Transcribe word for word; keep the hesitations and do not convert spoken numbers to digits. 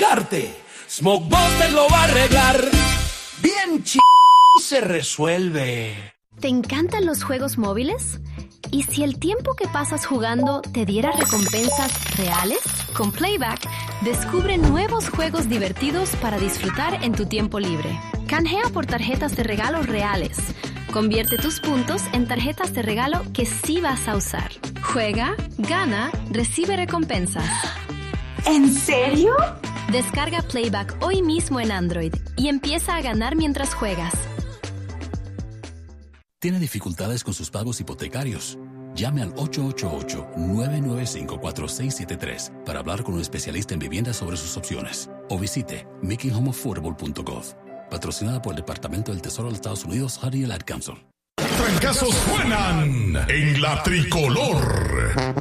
arriesgarte. Smokebuster lo va a arreglar. Bien ch... se resuelve. ¿Te encantan los juegos móviles? ¿Y si el tiempo que pasas jugando te diera recompensas reales? Con Playback, descubre nuevos juegos divertidos para disfrutar en tu tiempo libre. Canjea por tarjetas de regalo reales. Convierte tus puntos en tarjetas de regalo que sí vas a usar. Juega, gana, recibe recompensas. ¿En serio? Descarga Playback hoy mismo en Android y empieza a ganar mientras juegas. ¿Tiene dificultades con sus pagos hipotecarios? Llame al ocho ocho ocho, nueve nueve cinco, cuatro seis siete tres para hablar con un especialista en vivienda sobre sus opciones. O visite making home affordable punto gov. Patrocinada por el Departamento del Tesoro de los Estados Unidos, Honey y el Ad Council. Trancazos suenan en la tricolor.